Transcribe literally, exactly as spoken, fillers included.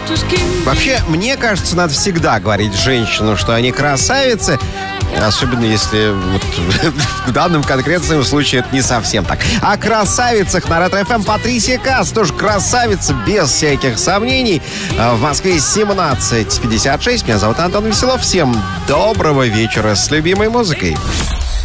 Вообще, мне кажется, надо всегда говорить женщинам, что они красавицы. Особенно если вот, в данном конкретном случае это не совсем так. О красавицах на Ретро эф эм Патрисия Каас. Тоже красавица, без всяких сомнений. В Москве семнадцать пятьдесят шесть. Меня зовут Антон Веселов. Всем доброго вечера с любимой музыкой.